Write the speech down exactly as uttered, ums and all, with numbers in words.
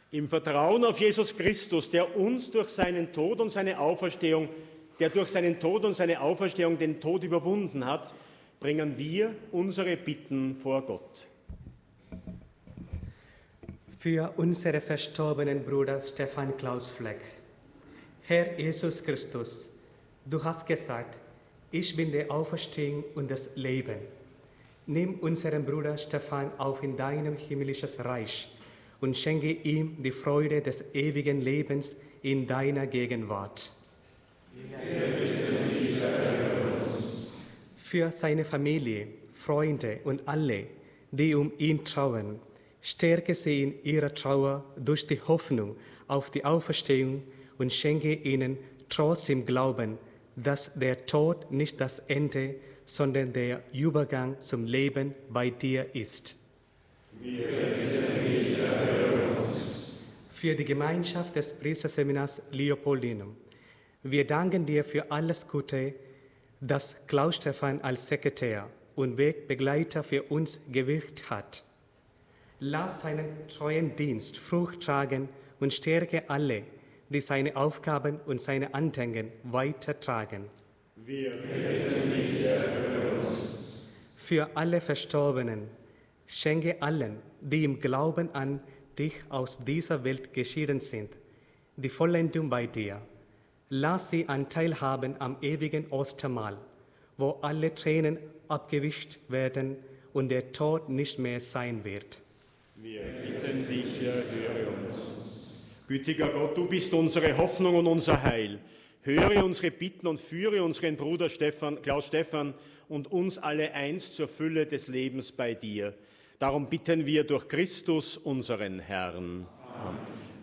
Im Vertrauen auf Jesus Christus, der uns durch seinen Tod und seine Auferstehung, der durch seinen Tod und seine Auferstehung den Tod überwunden hat, bringen wir unsere Bitten vor Gott. Für unseren verstorbenen Bruder Stefan Klaus Fleck. Herr Jesus Christus, du hast gesagt, ich bin die Auferstehung und das Leben. Nimm unseren Bruder Stefan auf in deinem himmlisches Reich und schenke ihm die Freude des ewigen Lebens in deiner Gegenwart. Für seine Familie, Freunde und alle, die um ihn trauern, stärke sie in ihrer Trauer durch die Hoffnung auf die Auferstehung und schenke ihnen Trost im Glauben, dass der Tod nicht das Ende, sondern der Übergang zum Leben bei dir ist. Wir bitten dich, erhöre uns. Für die Gemeinschaft des Priesterseminars Leopoldinum. Wir danken dir für alles Gute, das Klaus Stefan als Sekretär und Wegbegleiter für uns gewirkt hat. Lass seinen treuen Dienst Frucht tragen und stärke alle, die seine Aufgaben und seine Andenken weitertragen. Wir bitten dich, erhöre uns. Für alle Verstorbenen, schenke allen, die im Glauben an dich aus dieser Welt geschieden sind, die Vollendung bei dir. Lass sie Anteil haben am ewigen Ostermahl, wo alle Tränen abgewischt werden und der Tod nicht mehr sein wird. Wir bitten dich, erhöre uns. Gütiger Gott, du bist unsere Hoffnung und unser Heil. Höre unsere Bitten und führe unseren Bruder Stefan, Klaus Stefan und uns alle einst zur Fülle des Lebens bei dir. Darum bitten wir durch Christus, unseren Herrn. Amen.